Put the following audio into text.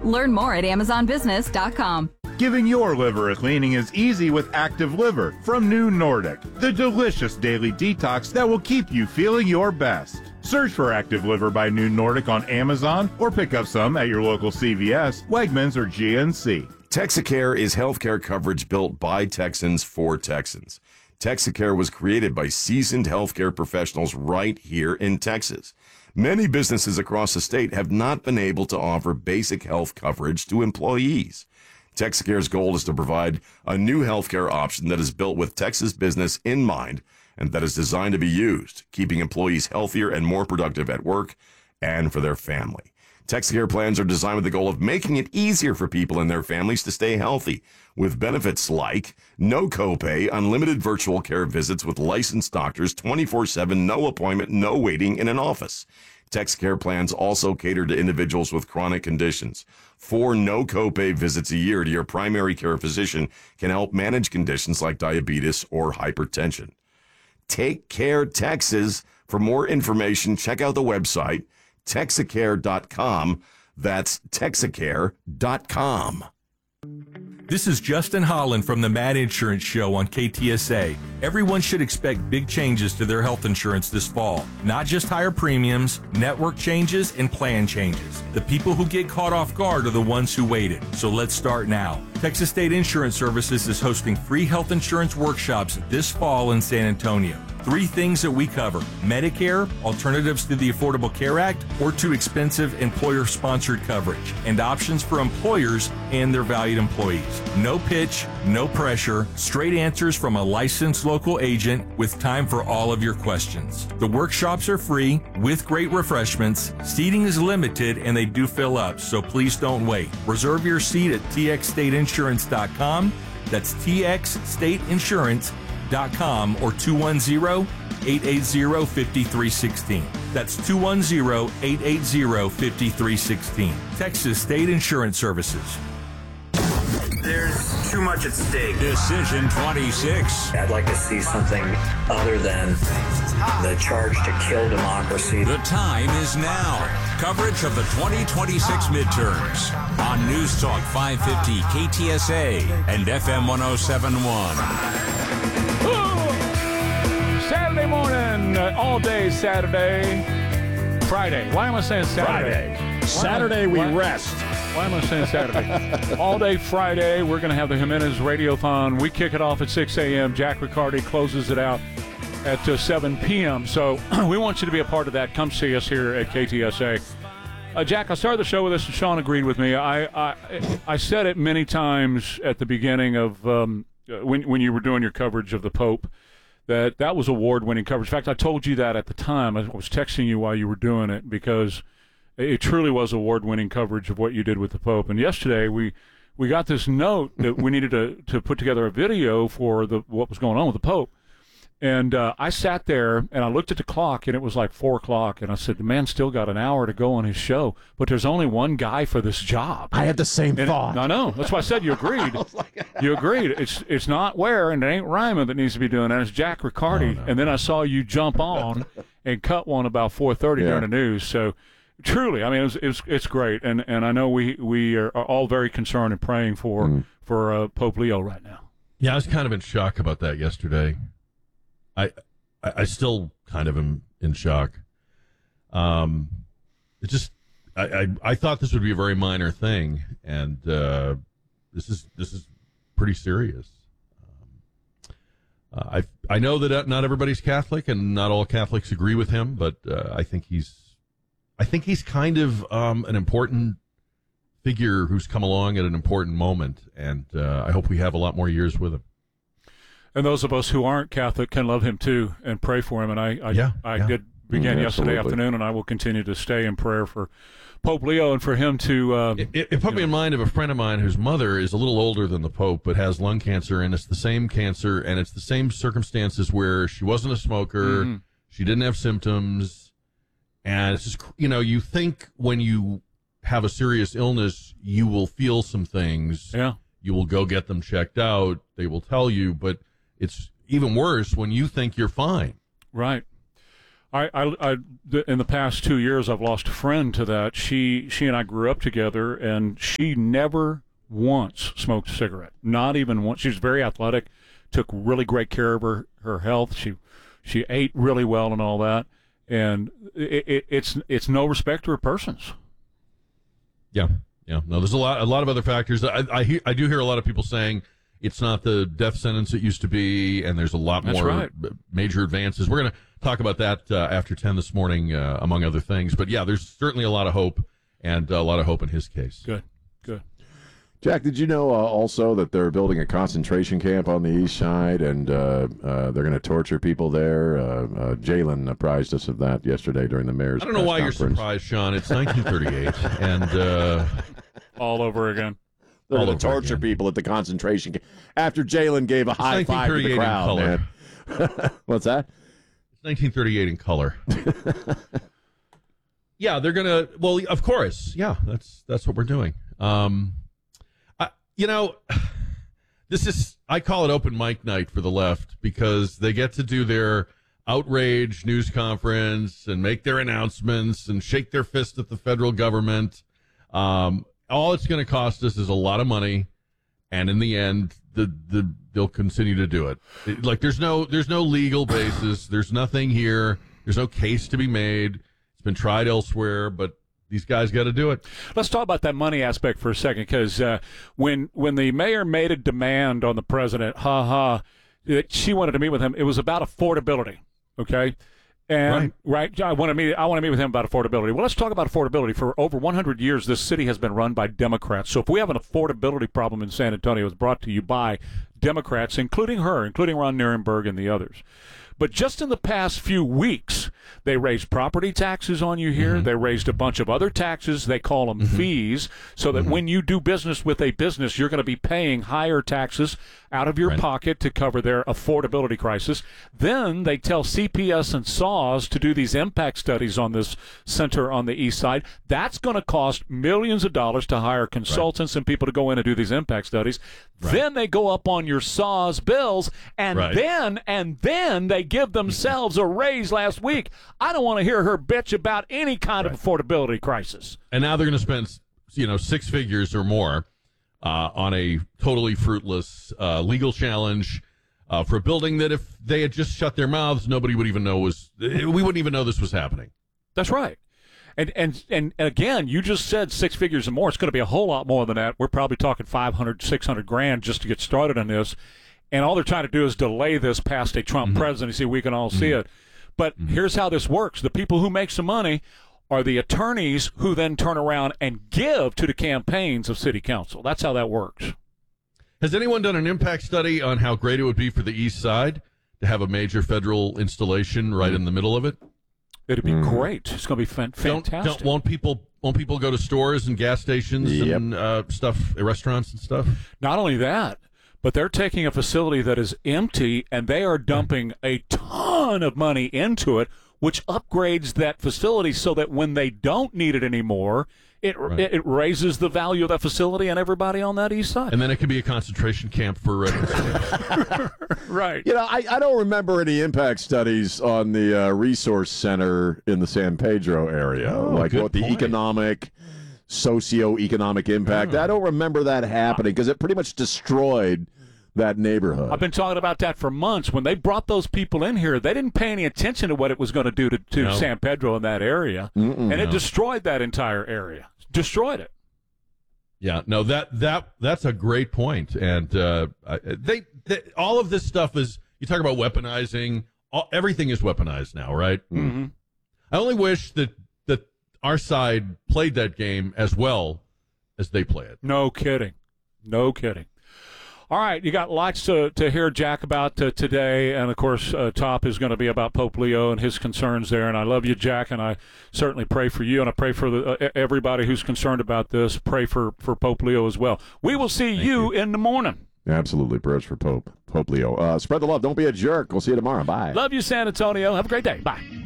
Learn more at AmazonBusiness.com. Giving your liver a cleaning is easy with Active Liver from New Nordic, the delicious daily detox that will keep you feeling your best. Search for Active Liver by New Nordic on Amazon or pick up some at your local CVS, Wegmans, or GNC. Texacare is healthcare coverage built by Texans for Texans. Texacare was created by seasoned healthcare professionals right here in Texas. Many businesses across the state have not been able to offer basic health coverage to employees. Texacare's goal is to provide a new healthcare option that is built with Texas business in mind and that is designed to be used, keeping employees healthier and more productive at work and for their family. Texacare plans are designed with the goal of making it easier for people and their families to stay healthy, with benefits like no copay, unlimited virtual care visits with licensed doctors, 24/7, no appointment, no waiting in an office. Texacare plans also cater to individuals with chronic conditions. 4 no copay visits a year to your primary care physician can help manage conditions like diabetes or hypertension. Take Care Texas. For more information, check out the website, Texacare.com. That's Texacare.com. This is Justin Holland from the Mad Insurance Show on KTSA. Everyone should expect big changes to their health insurance this fall. Not just higher premiums, network changes, and plan changes. The people who get caught off guard are the ones who waited. So let's start now. Texas State Insurance Services is hosting free health insurance workshops this fall in San Antonio. 3 things that we cover: Medicare, alternatives to the Affordable Care Act, or too expensive employer-sponsored coverage, and options for employers and their valued employees. No pitch, no pressure, straight answers from a licensed local agent with time for all of your questions. The workshops are free with great refreshments. Seating is limited and they do fill up, so please don't wait. Reserve your seat at txstateinsurance.com. That's txstateinsurance.com or 210-880-5316. That's 210-880-5316. Texas State Insurance Services. There's too much at stake. Decision 26. I'd like to see something other than the charge to kill democracy. The time is now. Coverage of the 2026 midterms on News Talk 550 KTSA and FM 1071. Saturday morning, all day Saturday. Friday. Why am I saying Saturday? Saturday we rest. Why am I saying Saturday? All day Friday, we're going to have the Jimenez Radiothon. We kick it off at 6 a.m. Jack Riccardi closes it out at 7 p.m. So we want you to be a part of that. Come see us here at KTSA. Jack, I started the show with this, and Sean agreed with me. I said it many times at the beginning of when you were doing your coverage of the Pope, that was award-winning coverage. In fact, I told you that at the time. I was texting you while you were doing it because it truly was award-winning coverage of what you did with the Pope. And yesterday we got this note that we needed to put together a video for what was going on with the Pope. And I sat there and I looked at the clock and it was like 4 o'clock. And I said, the man's still got an hour to go on his show, but there's only one guy for this job. I had the same thought. I know. That's why I said you agreed. You agreed. It's not Ware and it ain't Ryman that needs to be doing that. It's Jack Riccardi. No. And then I saw you jump on and cut one about 4:30 during the news. So truly, I mean, it's great. And I know we are all very concerned and praying for Pope Leo right now. Yeah, I was kind of in shock about that yesterday. I still kind of am in shock. It just I thought this would be a very minor thing, and this is pretty serious. I know that not everybody's Catholic, and not all Catholics agree with him, but I think he's kind of an important figure who's come along at an important moment, and I hope we have a lot more years with him. And those of us who aren't Catholic can love him too and pray for him. And I did begin yesterday afternoon, and I will continue to stay in prayer for Pope Leo and for him to. It put me in mind of a friend of mine whose mother is a little older than the Pope, but has lung cancer, and it's the same cancer, and it's the same circumstances where she wasn't a smoker, she didn't have symptoms, and it's just, you think when you have a serious illness, you will feel some things. Yeah. You will go get them checked out. They will tell you, but it's even worse when you think you're fine. Right. In the past 2 years, I've lost a friend to that. She and I grew up together, and she never once smoked a cigarette. Not even once. She was very athletic, took really great care of her health. She ate really well and all that, and it's no respect to her persons. Yeah. No, there's a lot of other factors. I do hear a lot of people saying it's not the death sentence it used to be, and there's a lot more major advances. We're going to talk about that after 10 this morning, among other things. But yeah, there's certainly a lot of hope, and a lot of hope in his case. Good. Jack, did you know also that they're building a concentration camp on the east side, and they're going to torture people there? Jalen apprised us of that yesterday during the mayor's I don't know why conference. You're surprised, Sean. It's 1938, and all over again. They're going to torture people at the concentration camp after Jalen gave a high five to the crowd. Man. What's that? It's 1938 in color. Yeah, they're going to. Well, of course. Yeah, that's what we're doing. I call it open mic night for the left because they get to do their outrage news conference and make their announcements and shake their fist at the federal government. All it's going to cost us is a lot of money, and in the end, they'll continue to do it. There's no legal basis. There's nothing here. There's no case to be made. It's been tried elsewhere, but these guys got to do it. Let's talk about that money aspect for a second, because when the mayor made a demand on the president, that she wanted to meet with him, it was about affordability, okay? And right, I want to meet with him about affordability. Well, let's talk about affordability. For over 100 years, this city has been run by Democrats. So if we have an affordability problem in San Antonio, it's brought to you by Democrats, including Ron Nirenberg and the others. But just in the past few weeks, they raised property taxes on you here. Mm-hmm. They raised a bunch of other taxes. They call them fees, so that when you do business with a business, you're going to be paying higher taxes out of your pocket to cover their affordability crisis. Then they tell CPS and SAWS to do these impact studies on this center on the east side. That's going to cost millions of dollars to hire consultants and people to go in and do these impact studies. Then they go up on your SAWS bills, and then they give themselves a raise last week. I don't want to hear her bitch about any kind of affordability crisis. And now they're going to spend, six figures or more on a totally fruitless legal challenge for a building that if they had just shut their mouths, nobody would even know we wouldn't even know this was happening. That's right. And again, you just said six figures and more. It's going to be a whole lot more than that. We're probably talking $500, $600,000 just to get started on this. And all they're trying to do is delay this past a Trump presidency. We can all see it. But here's how this works. The people who make some money are the attorneys who then turn around and give to the campaigns of city council. That's how that works. Has anyone done an impact study on how great it would be for the east side to have a major federal installation right in the middle of it? It'd be great. It's going to be fantastic. Won't people go to stores and gas stations and restaurants and stuff? Not only that, but they're taking a facility that is empty and they are dumping a ton of money into it, which upgrades that facility so that when they don't need it anymore, it raises the value of that facility and everybody on that east side. And then it could be a concentration camp for right. I don't remember any impact studies on the resource center in the San Pedro area, economic, socio-economic impact. I don't remember that happening because it pretty much destroyed that neighborhood. I've been talking about that for months. When they brought those people in here, they didn't pay any attention to what it was going to do to San Pedro in that area, and it destroyed that entire area. Destroyed it. Yeah, no, that's a great point. And they all of this stuff is, you talk about weaponizing. Everything is weaponized now, right? Mm-hmm. I only wish that our side played that game as well as they play it. No kidding. All right, you got lots to hear, Jack, about today. And, of course, top is going to be about Pope Leo and his concerns there. And I love you, Jack, and I certainly pray for you. And I pray for everybody who's concerned about this. Pray for Pope Leo as well. We will see you in the morning. Absolutely. Prayers for Pope Leo. Spread the love. Don't be a jerk. We'll see you tomorrow. Bye. Love you, San Antonio. Have a great day. Bye.